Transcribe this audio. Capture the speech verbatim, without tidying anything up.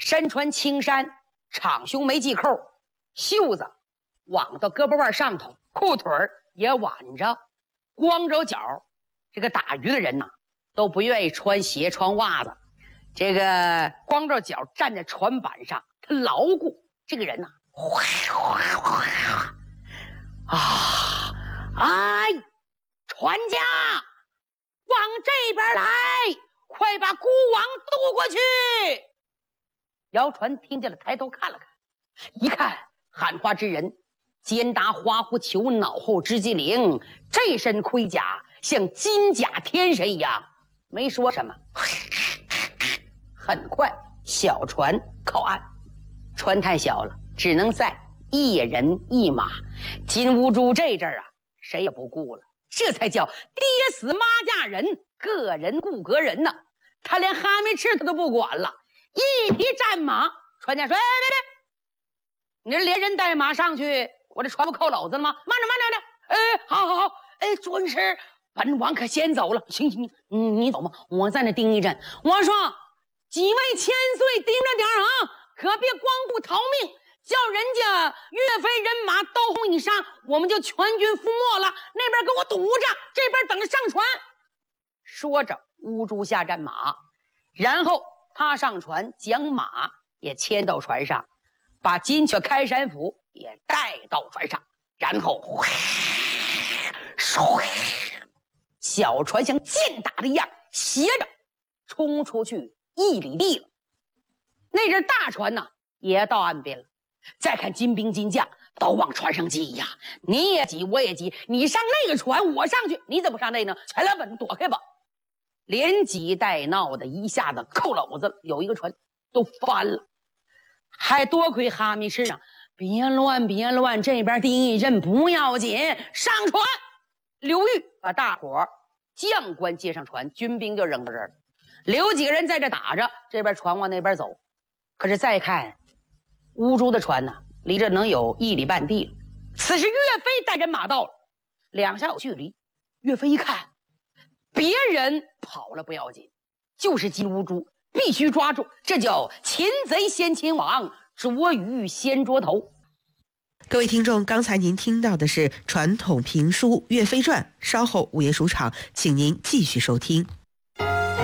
身穿青衫，敞胸没系扣，袖子挽到胳膊腕上头，裤腿也挽着，光着脚。这个打鱼的人呐，都不愿意穿鞋穿袜子，这个光着脚站在船板上，他牢固。这个人呐，哗哗哗啊，哎，船家往这边来，快把孤王渡过去。姚船听见了，抬头看了看，一看喊话之人肩搭花狐裘，脑后织机灵，这身盔甲像金甲天神一样，没说什么。很快小船靠岸，船太小了，只能载一人一马。金乌珠这阵儿啊，谁也不顾了，这才叫爹死妈嫁人，个人顾个人呢。他连哈密赤他都不管了，一匹战马。船家说：“哎，别别，你这连人带马上去，我这船不扣篓子了吗？慢着慢着的，哎，好好好，哎，准是本王可先走了。行行，你你走吧，我在那盯一阵。我说，几位千岁盯着点啊，可别光顾逃命，叫人家岳飞人马刀锋一上，我们就全军覆没了。那边给我堵着，这边等着上船。”说着，乌珠下战马，然后他上船，将马也牵到船上，把金雀开山斧也带到船上，然后小船像箭打的一样斜着冲出去一里地了。那阵大船呢也到岸边了，再看金兵金将都往船上挤呀，你也挤我也挤，你上那个船我上去，你怎么上那呢？全来本躲开吧。连挤带闹的一下子扣篓子，有一个船都翻了。还多亏哈密市长，别乱别乱，这边盯一阵不要紧，上船。刘裕把大伙将官接上船，军兵就扔到这儿了，留几个人在这打着，这边船往那边走。可是再看乌珠的船呢，离这能有一里半地了。此时岳飞带人马到了，两下有距离。岳飞一看，别人跑了不要紧，就是金乌珠必须抓住，这叫擒贼先擒王，捉鱼先捉头。 各位听众，刚才您听到的是传统评书《岳飞传》，稍后午夜书场，请您继续收听。